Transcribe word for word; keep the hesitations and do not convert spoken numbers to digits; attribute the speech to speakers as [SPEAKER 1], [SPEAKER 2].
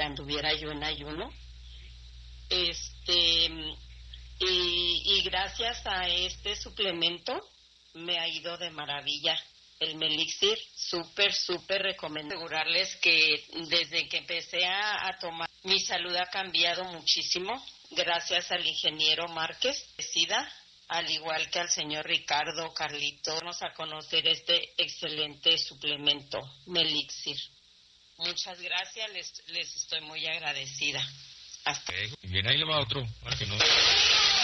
[SPEAKER 1] anduviera yo en ayuno. Este, y, y gracias a este suplemento me ha ido de maravilla. El Melixir, súper, súper recomendable. Asegurarles que desde que empecé a, a tomar, mi salud ha cambiado muchísimo, gracias al ingeniero Márquez, SIDA, al igual que al señor Ricardo, Carlito. Vamos a conocer este excelente suplemento, Melixir. Muchas gracias, les, les estoy muy agradecida. Hasta.
[SPEAKER 2] Bien, ahí le va otro, para que no...